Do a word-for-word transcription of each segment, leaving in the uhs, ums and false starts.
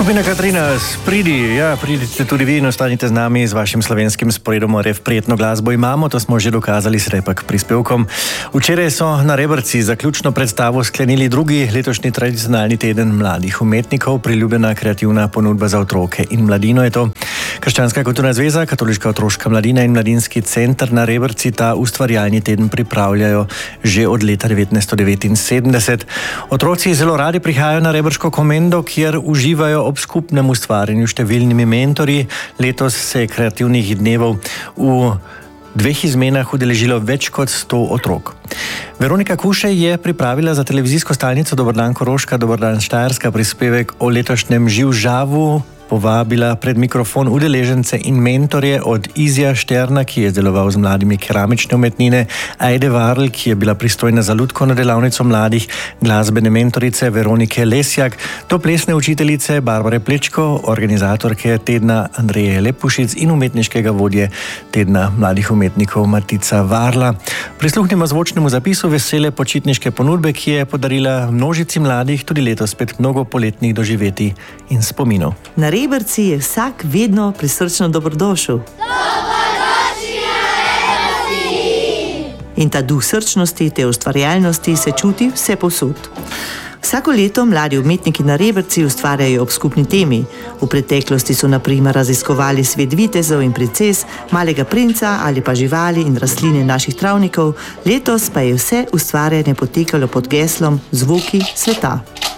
Skupina Katrina, pridi, ja, pridite tudi vi in ostanite z nami z vašim slovenskim sporedom R F. Prijetno glasbo imamo, to smo že dokazali s repak prispevkom. Včeraj so na Rebrci zaključno predstavo sklenili drugi letošnji tradicionalni teden mladih umetnikov, priljubljena kreativna ponudba za otroke in mladino je to. Krščanska kulturna zveza, Katoliška otroška mladina in Mladinski center na Rebrci ta ustvarjalni teden pripravljajo že od leta devetnajststo devetinsedemdeset. Otroci zelo radi prihajajo na Rebrško komendo, kjer uživajo ob skupnem ustvarjanju številnimi mentorji. Letos se je kreativnih dnevov v dveh izmenah udeležilo več kot sto otrok. Veronika Kušej je pripravila za televizijsko stalnico Dober dan Koroška, Dober dan Štajerska prispevek o letošnjem živžavu, povabila pred mikrofon udeležence in mentorje od Izija Šterna, ki je izdeloval z mladimi keramične umetnine, Ajde Varl, ki je bila pristojna za lutkovno delavnico mladih, glasbene mentorice Veronike Lesjak, do plesne učiteljice Barbare Plečko, organizatorke tedna Andreje Lepušic in umetniškega vodje tedna mladih umetnikov Matica Varla. Prisluhnimo zvočnemu zapisu vesele počitniške ponudbe, ki je podarila množici mladih tudi letos spet mnogo poletnih doživetij in spominov. Na Rebrci je vsak vedno prisrčno dobrodošel. Dobrodošli na Rebrci! In ta duh srčnosti, te ustvarjalnosti se čuti vse povsod. Vsako leto mladi umetniki na Rebrci ustvarjajo ob skupni temi. V preteklosti so na primer raziskovali svet vitezov in princes, malega princa ali pa živali in rastline naših travnikov, letos pa je vse ustvarjanje potekalo pod geslom Zvoki sveta.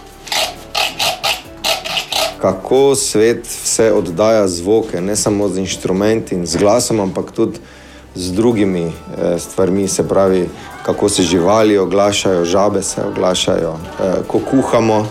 Kako svet vse oddaja zvoke, ne samo z inštrumenti in z glasom, ampak tudi z drugimi eh, stvarmi, se pravi, kako se živali oglašajo, žabe se oglašajo, eh, ko kuhamo.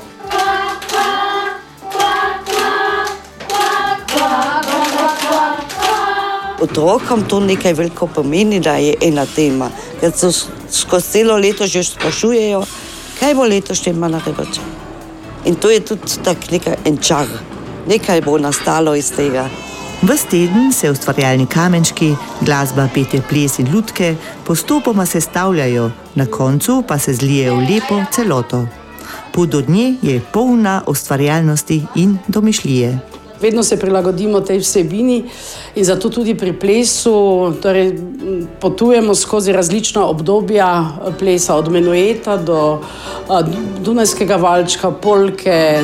Otrokom to nekaj veliko pomeni, da je ena tema, ker so skozi celo leto že sprašujejo, kaj bo letošnje na Rebrci. In to je tudi tak nekaj enčar. Nekaj bo nastalo iz tega. Ves teden se ustvarjalni kamenčki, glasba, petje, ples in lutke postopoma sestavljajo, na koncu pa se zlijejo v lepo celoto. Pot do nje je polna ustvarjalnosti in domišljije. Vedno se prilagodimo tej vsebini in zato tudi pri plesu torej, potujemo skozi različna obdobja plesa, od menueta do a, dunajskega valčka, polke.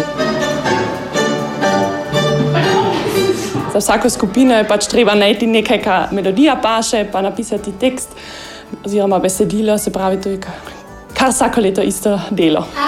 Za vsako skupino je pač treba najti nekaj, kar melodija paše, pa napisati tekst oziroma besedilo, se pravi, to je kar, kar vsako leto isto delo.